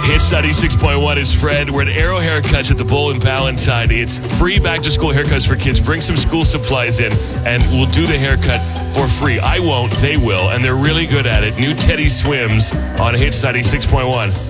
Hits 96.1 is Fred. We're at Arrow Haircuts at the Bowl in Palatine. It's free back-to-school haircuts for kids. Bring some school supplies in, and we'll do the haircut for free. I won't. They will, and they're really good at it. New Teddy Swims on Hits 96.1.